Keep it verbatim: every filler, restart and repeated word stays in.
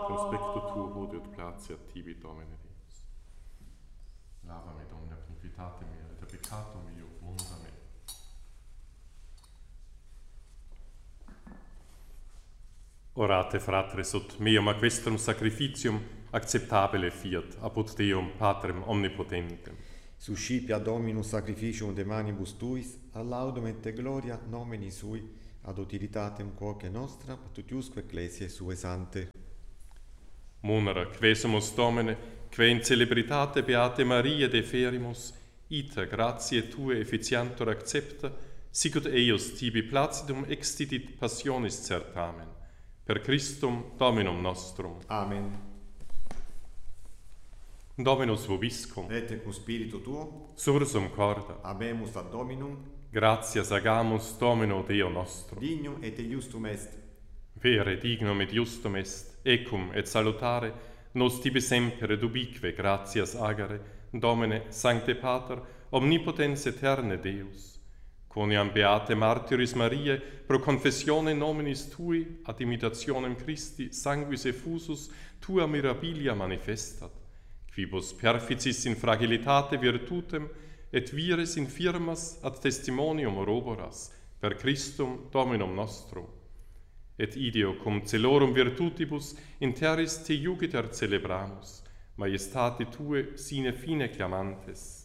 conspecto tuo hodie ut placeat tibi, Domine Deus. Lava me, Domine, ab iniquitate mea, et ab peccatum meo, munza me. Orate, fratres, ut meum ac vestrum sacrificium acceptabile fiat, apud Deum Patrem omnipotentem. Suscipia Dominus sacrificium de manibus tuis, ad laudum et gloria nomini sui, ad utilitatem quoque nostra, patutiusque ecclesiae sue sante. Munera, quesumus Domine, que in celebritate Beate Maria deferimus, ita gratiae Tue efficientur accepta, sicut eius tibi placidum extidit passionis certamen. Per Christum Dominum nostrum. Amen. Dominus vobiscum. Et cum spiritu tuo. Sursum corda. Habemus ad Dominum. Gratias agamus Domino Deo nostro. Dignum et iustum est. Vere dignum et justum est, ecum et salutare, nos tibi semper et ubique gratias agere, Domine, Sancte Pater, omnipotens eterne Deus. Quoniam beate martyris Mariae, pro confessione nominis Tui, ad imitationem Christi, sanguis effusus, Tua mirabilia manifestat, quibus perficis in fragilitate virtutem, et vires infirmas ad testimonium roboras, per Christum Dominum nostrum. Et ideo cum celorum virtutibus in terris Te iugiter celebramus, majestate Tue sine fine clamantes.